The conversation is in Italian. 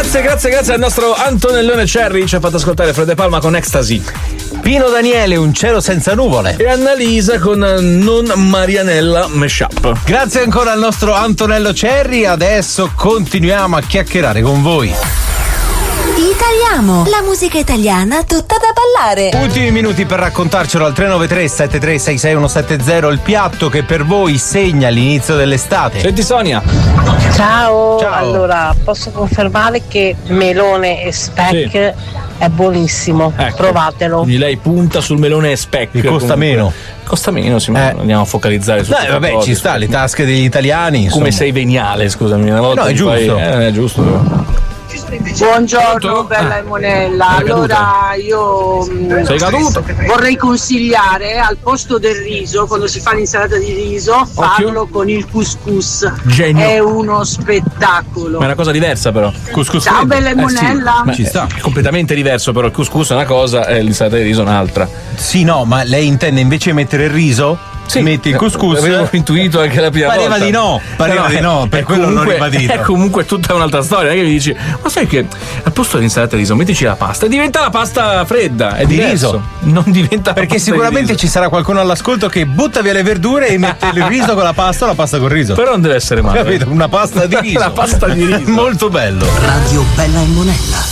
Grazie al nostro Antonellone Cherry, ci ha fatto ascoltare Fred De Palma con Ecstasy. Pino Daniele, Un cielo senza nuvole. E Annalisa con Non Marianella Mashup. Grazie ancora al nostro Antonello Cherry. Adesso continuiamo a chiacchierare con voi. Italiamo, la musica italiana tutta da ballare. Ultimi minuti per raccontarcelo al 393-7366-170 il piatto che per voi segna l'inizio dell'estate. Senti Sonia. Ciao. Allora, posso confermare che melone e speck è buonissimo. Ecco. Provatelo. Quindi lei punta sul melone e speck. E costa meno. Costa meno, andiamo a focalizzare su Dai, vabbè, cose. ci sta, le tasche degli italiani. Come sei veniale, scusami. Una volta no, è giusto. È giusto. Buongiorno, bella e monella. Allora io vorrei consigliare al posto del riso, quando si fa l'insalata di riso, farlo con il couscous. Genio. È uno spettacolo. Ma è una cosa diversa però. Couscous. Ciao bella e monella. Sì. Ci sta. È completamente diverso però. Il couscous è una cosa e l'insalata di riso è un'altra. Sì, no, ma lei intende invece mettere il riso? Sì, metti il couscous. Avevo intuito anche la prima Pareva volta. di no, per quello non ribadito. È comunque tutta un'altra storia, non è che mi dici, ma sai che al posto dell'insalata di riso mettici la pasta, diventa la pasta fredda, è di diverso. riso. Non diventa perché pasta sicuramente di riso. ci sarà qualcuno all'ascolto che butta via le verdure e mette il riso con la pasta o la pasta col riso. Però non deve essere male. Capito? Una pasta di riso. La pasta di riso. Molto bello. Radio Bella e Monella.